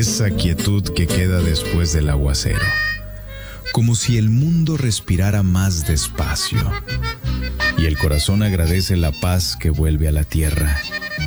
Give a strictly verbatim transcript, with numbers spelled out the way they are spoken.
esa quietud que queda después del aguacero, como si el mundo respirara más despacio y el corazón agradece la paz que vuelve a la tierra.